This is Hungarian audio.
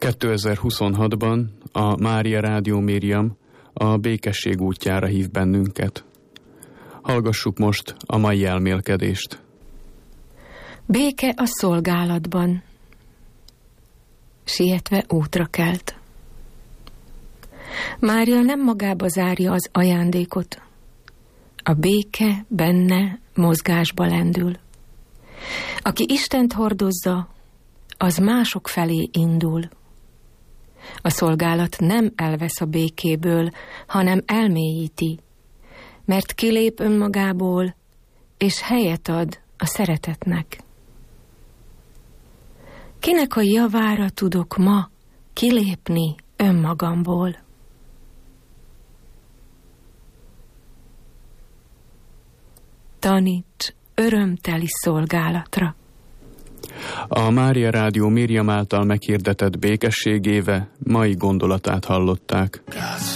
2026-ban a Mária Rádió Miriam a békesség útjára hív bennünket. Hallgassuk most a mai elmélkedést. Béke a szolgálatban. Sietve útra kelt. Mária nem magába zárja az ajándékot. A béke benne mozgásba lendül. Aki Istent hordozza, az mások felé indul. A szolgálat nem elvesz a békéből, hanem elmélyíti, mert kilép önmagából, és helyet ad a szeretetnek. Kinek a javára tudok ma kilépni önmagamból? Taníts örömteli szolgálatra. A Mária Rádió Miriam által meghirdetett békességéve mai gondolatát hallották.